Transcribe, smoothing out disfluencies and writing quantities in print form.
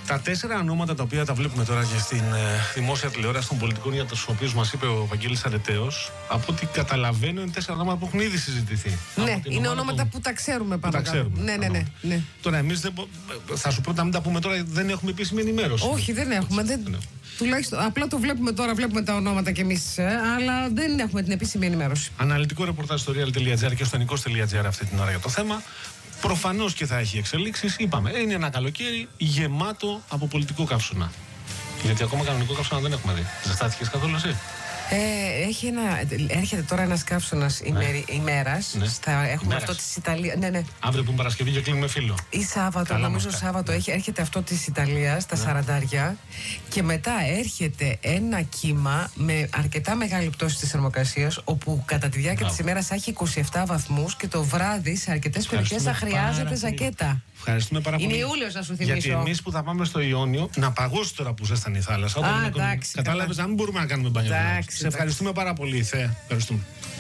Τα 4 ονόματα τα οποία τα βλέπουμε τώρα και στην δημόσια τηλεόραση των πολιτικών, για τους οποίους μας είπε ο Βαγγέλης Αρετέος, από ό,τι καταλαβαίνω είναι 4 ονόματα που έχουν ήδη συζητηθεί. Ναι, είναι ονόματα που τα ξέρουμε πάνω κάτω. Ναι. Τώρα εμείς θα σου πω να μην τα πούμε τώρα, δεν έχουμε επίσημη ενημέρωση. Όχι, δεν έχουμε. Τουλάχιστον απλά το βλέπουμε τώρα, βλέπουμε τα ονόματα κι εμείς, αλλά δεν έχουμε την επίσημη ενημέρωση. Αναλυτικό ρεπορτάζ στο real.gr και στο nikos.gr αυτή την ώρα για το θέμα. Προφανώς και θα έχει εξελίξεις. Είπαμε, είναι ένα καλοκαίρι γεμάτο από πολιτικό καύσωνα. Γιατί ακόμα κανονικό καύσωνα δεν έχουμε δει. Ζεστάθηκες καθόλου εσύ? Έρχεται τώρα ένας καύσωνας ημέρας. Έχουμε αυτό της Ιταλίας. Ναι. Αύριο που είναι Παρασκευή και κλείνουμε φίλο. Ή Σάββατο, νομίζω Σάββατο. Έρχεται αυτό της Ιταλίας, τα 40. Και μετά έρχεται ένα κύμα με αρκετά μεγάλη πτώση της θερμοκρασίας, όπου κατά τη διάρκεια της ημέρας θα έχει 27 βαθμούς και το βράδυ σε αρκετές περιοχές θα χρειάζεται ζακέτα. Ευχαριστούμε πάρα πολύ. Είναι Ιούλιος, να σου θυμίσω. Γιατί εμείς που θα πάμε στο Ιόνιο, να παγώσει τώρα που ζέστανε η θάλασσα. Κατάλαβες, να μην μπορούμε να κάνουμε μπάνιο. Σε ευχαριστούμε πάρα πολύ, Θέα. Ευχαριστούμε.